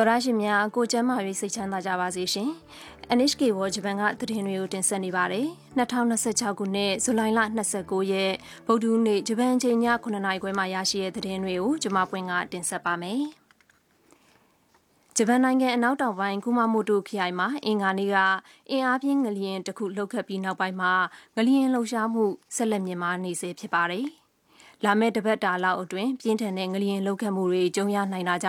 တော်ရရှိမြကိုကျမ်းမာရေးစိတ်ချမ်းသာကြပါစေရှင်။ NHK ဝဂျပန်ကသတင်းတွေကိုတင်ဆက်နေပါတယ်။2026ခုနှစ်ဇူလိုင်လ29ရက်ဗုဒ္ဓဟူးနေ့ဂျပန်ချိန်ည9:00နာရီခွဲမှာရရှိတဲ့သတင်းတွေကိုကျွန်မပွင့်ကတင်ဆက်ပါမယ်။ဂျပန်နိုင်ငံအနောက်တောင်ပိုင်းကူမာမိုတိုခရိုင်မှာအင်္ဂါနေ့ကအင်အားပြင်းငလျင်တစ်ခုလှုပ်ခတ်ပြီးနောက်ပိုင်းမှာငလျင်လှုပ်ရှားမှုဆက်လက်မြင့်မားနေစေဖြစ်ပါတယ်။လာမယ့်တပတ်တာလောက်အတွင်းပြင်းထန်တဲ့ငလျင်လှုပ်ခတ်မှုတွေကြုံရနိုင်တာကြ